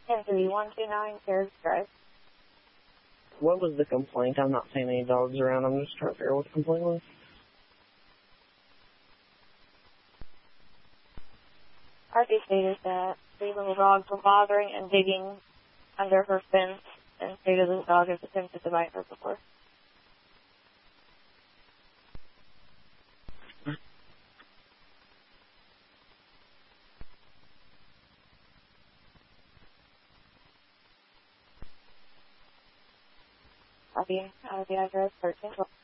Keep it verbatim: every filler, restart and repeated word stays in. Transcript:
ten three one two nine, Carriage Drive. What was the complaint? I'm not seeing any dogs around. I'm just trying to figure out what the complaint was. R P stated that three little dogs were bothering and digging under her fence, and stated the dog has attempted to bite her before. Copy. Uh, the address thirteen twelve.